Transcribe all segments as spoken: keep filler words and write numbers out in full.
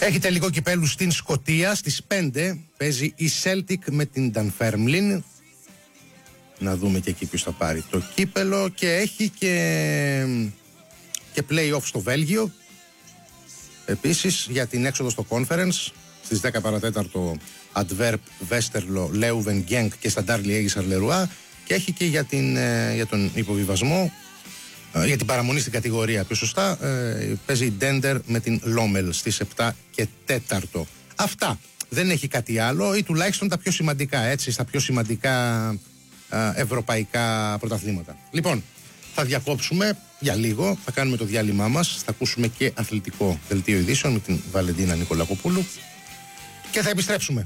Έχει τελικό κυπέλου στην Σκωτία. Στις πέντε παίζει η Celtic με την Dunfermline. Να δούμε και εκεί ποιος θα πάρει το κύπελο. Και έχει και, και play-off στο Βέλγιο. Επίσης για την έξοδο στο Conference. Στις δέκα παρατέταρτο Adverb, Westerlo, Leuven, Genk και Standard Liège Charleroi. Και έχει και για, την, για τον υποβιβασμό, για την παραμονή στην κατηγορία πιο σωστά, παίζει η Dender με την Lommel στις επτά και τέταρτο. Αυτά. Δεν έχει κάτι άλλο ή τουλάχιστον τα πιο σημαντικά, έτσι, στα πιο σημαντικά ευρωπαϊκά πρωταθλήματα. Λοιπόν, θα διακόψουμε για λίγο, θα κάνουμε το διάλειμμά μας, θα ακούσουμε και αθλητικό δελτίο ειδήσεων με την Βαλεντίνα Νικολακοπούλου και θα επιστρέψουμε.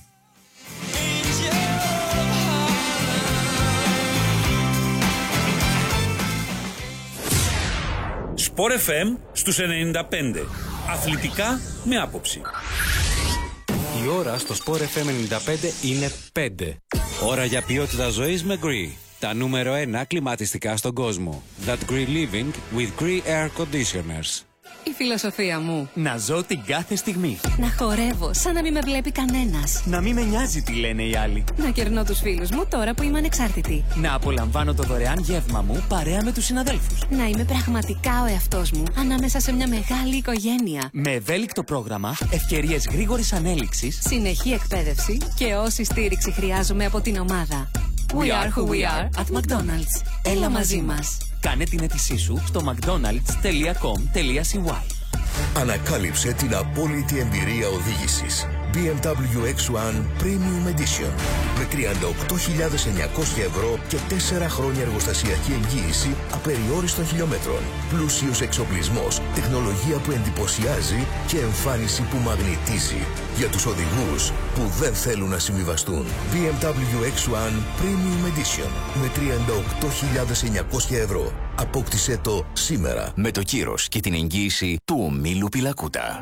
Sport εφ εμ στους ενενήντα πέντε. Αθλητικά με άποψη. Η ώρα στο Sport εφ εμ ενενήντα πέντε είναι πέντε. Ώρα για ποιότητα ζωής με Gree. Τα νούμερο ένα κλιματιστικά στον κόσμο. That Gree Living with Gree Air Conditioners. Η φιλοσοφία μου. Να ζω την κάθε στιγμή. Να χορεύω σαν να μην με βλέπει κανένας. Να μην με νοιάζει τι λένε οι άλλοι. Να κερνώ τους φίλους μου τώρα που είμαι ανεξάρτητη. Να απολαμβάνω το δωρεάν γεύμα μου παρέα με τους συναδέλφους. Να είμαι πραγματικά ο εαυτός μου ανάμεσα σε μια μεγάλη οικογένεια. Με ευέλικτο πρόγραμμα, ευκαιρίες γρήγορης ανέλυξης, συνεχή εκπαίδευση και όση στήριξη χρειάζομαι από την ομάδα. We are who we are at McDonald's. Έλα μαζί μας. Κάνε την αίτησή σου στο mcdonalds τελεία com τελεία c y. Ανακάλυψε την απόλυτη εμπειρία οδήγησης μπι εμ ντάμπλιου εξ ουάν Premium Edition με τριάντα οκτώ χιλιάδες εννιακόσια ευρώ και τέσσερα χρόνια εργοστασιακή εγγύηση απεριόριστων χιλιόμετρων. Πλούσιος εξοπλισμός, τεχνολογία που εντυπωσιάζει και εμφάνιση που μαγνητίζει. Για τους οδηγούς που δεν θέλουν να συμβιβαστούν. μπι εμ ντάμπλιου εξ ουάν Premium Edition με τριάντα οκτώ χιλιάδες εννιακόσια ευρώ. Απόκτησέ το σήμερα με το κύρος και την εγγύηση του ομίλου Πιλακούτα.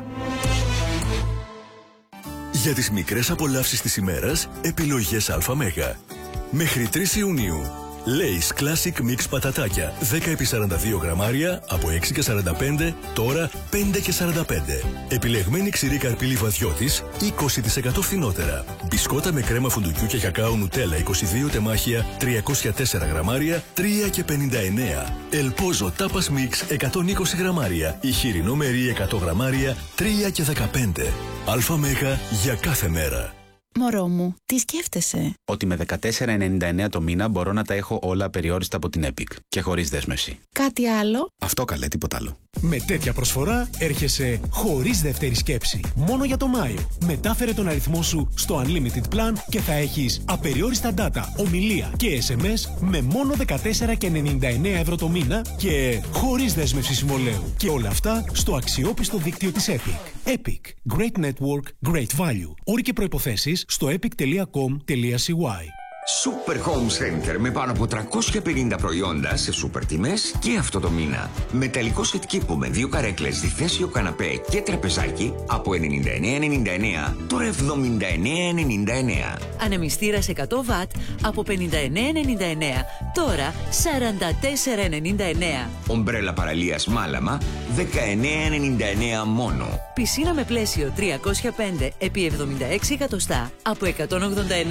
Για τις μικρές απολαύσεις της ημέρας, επιλογές ΑΜΕΓΑ. Μέχρι τρεις Ιουνίου. Lay's Classic Mix πατατάκια δέκα επί σαράντα δύο γραμμάρια από έξι και σαράντα πέντε, τώρα πέντε και σαράντα πέντε. Επιλεγμένη ξηρή καρπή λιβαδιώτης είκοσι τοις εκατό φθηνότερα. Μπισκότα με κρέμα φουντουκιού και κακάο νουτέλα είκοσι δύο τεμάχια τριακόσια τέσσερα γραμμάρια τρία και πενήντα εννέα. Ελπόζο Tapas Mix εκατόν είκοσι γραμμάρια ή χοιρινό μερί εκατό γραμμάρια τρία και δεκαπέντε. ΑΜΕΓΑ για κάθε μέρα. Μωρό μου, τι σκέφτεσαι? Ότι με δεκατέσσερα ενενήντα εννέα το μήνα μπορώ να τα έχω όλα απεριόριστα από την Epic και χωρίς δέσμευση. Κάτι άλλο? Αυτό καλέ, τίποτα άλλο. Με τέτοια προσφορά έρχεσαι χωρίς δεύτερη σκέψη. Μόνο για το Μάιο. Μετάφερε τον αριθμό σου στο Unlimited Plan και θα έχεις απεριόριστα data, ομιλία και ες εμ ες με μόνο δεκατέσσερα και ενενήντα εννέα ευρώ το μήνα και χωρίς δέσμευση συμβολαίου. Και όλα αυτά στο αξιόπιστο δίκτυο της Epic. Epic. Great Network, Great Value. Όροι και προϋποθέσεις στο epic τελεία com τελεία c y. Super Home Center με πάνω από τριακόσια πενήντα προϊόντα σε σούπερ τιμές και αυτό το μήνα. Μεταλλικό σετ κήπου με δύο καρέκλες, διθέσιο καναπέ και τραπεζάκι από ενενήντα εννέα ενενήντα εννέα, τώρα εβδομήντα εννέα ενενήντα εννέα. Ανεμιστήρας εκατό βατ από πενήντα εννέα ενενήντα εννέα, τώρα σαράντα τέσσερα ενενήντα εννέα. Ομπρέλα παραλίας Μάλαμα, δεκαεννέα ενενήντα εννέα μόνο. Πισίνα με πλαίσιο τριακόσια πέντε επί εβδομήντα έξι εκατοστά από εκατόν ογδόντα εννέα